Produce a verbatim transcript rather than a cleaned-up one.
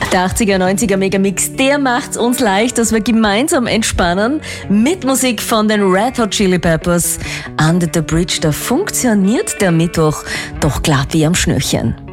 Der achtziger, neunziger Megamix, der macht's uns leicht, dass wir gemeinsam entspannen mit Musik von den Red Hot Chili Peppers. Under the Bridge, da funktioniert der Mittwoch doch glatt wie am Schnürchen.